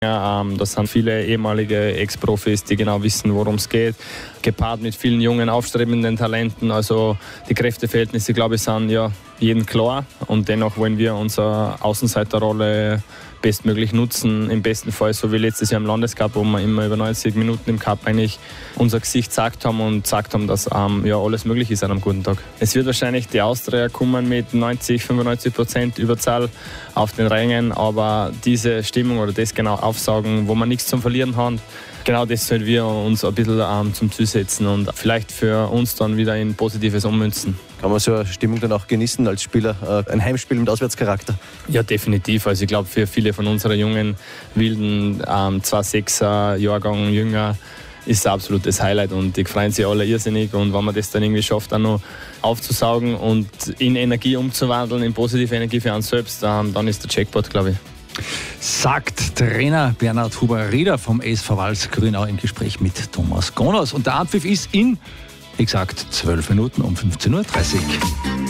Ja, das sind viele ehemalige Ex-Profis, die genau wissen, worum es geht. Gepaart mit vielen jungen, aufstrebenden Talenten. Also die Kräfteverhältnisse, glaube ich, sind ja jedem klar. Und dennoch wollen wir unsere Außenseiterrolle bestmöglich nutzen. Im besten Fall, so wie letztes Jahr im Landescup, wo wir immer über 90 Minuten im Cup eigentlich unser Gesicht gezeigt haben und gesagt haben, dass ja alles möglich ist an einem guten Tag. Es wird wahrscheinlich die Austria kommen mit 90-95% Überzahl auf den Rängen, aber diese Stimmung oder das genau aufsaugen, wo man nichts zum Verlieren haben, genau das sollten wir uns ein bisschen zum Ziel setzen und vielleicht für uns dann wieder in Positives ummünzen. Kann man so eine Stimmung dann auch genießen als Spieler? Ein Heimspiel mit Auswärtscharakter? Ja, definitiv. Also ich glaube, für viele von unseren jungen Wilden, 2-6er Jahrgang jünger, ist es ein absolutes Highlight und die freuen sich alle irrsinnig. Und wenn man das dann irgendwie schafft, auch noch aufzusaugen und in Energie umzuwandeln, in positive Energie für uns selbst, dann ist der Jackpot, glaube ich. Sagt Trainer Bernhard Huber-Rieder vom SV Vals Grünau im Gespräch mit Thomas Gonos. Und der Anpfiff ist in, wie gesagt, 12 Minuten um 15:30 Uhr.